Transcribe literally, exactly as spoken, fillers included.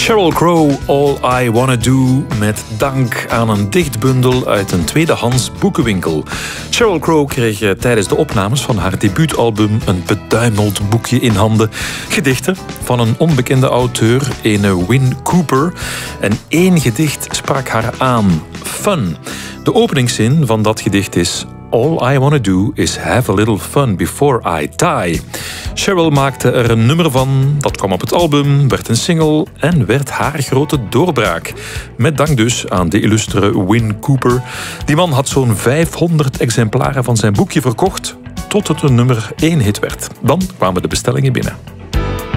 Sheryl Crow, All I Wanna Do, met dank aan een dichtbundel uit een tweedehands boekenwinkel. Sheryl Crow kreeg tijdens de opnames van haar debuutalbum een beduimeld boekje in handen. Gedichten van een onbekende auteur, ene Win Cooper. En één gedicht sprak haar aan. Fun. De openingszin van dat gedicht is: All I wanna do is have a little fun before I die. Sheryl maakte er een nummer van, dat kwam op het album, werd een single en werd haar grote doorbraak. Met dank dus aan de illustere Win Cooper. Die man had zo'n vijfhonderd exemplaren van zijn boekje verkocht tot het een nummer één hit werd. Dan kwamen de bestellingen binnen.